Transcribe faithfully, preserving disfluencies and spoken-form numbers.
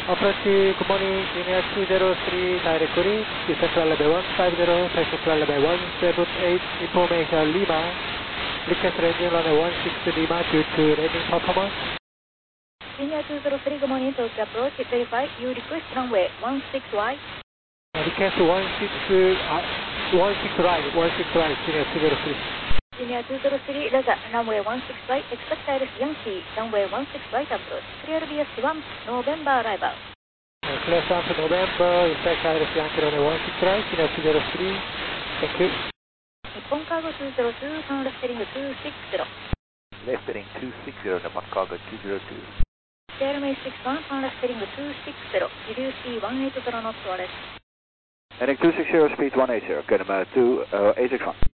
Approach, good morning, Linear two zero three, direct reach, Central Level one five zero, Central Level one seven eight, information Lima, request landing runway one six Lima due to landing performance. Linear two zero three, good morning, Tokyo approach, verify, you request runway one six right. Request one six, uh, one six right, one six right, Linear two zero three. Linear two zero three, Leisure, runway one six right, expect Iris Yankee, runway one six right approach, clear B S one, November arrival. Uh, clear Swamp November, expect Iris Yankee, runway one six right, Linear two zero three, thank you. Nippon Cargo two zero two, turn left heading two six zero. Left heading two six zero, Nippon Cargo two zero two. K L M six one, turn left heading two six zero, did you see one eight zero knots wireless? Heading two six zero, speed one eight zero, K L M two eight six one.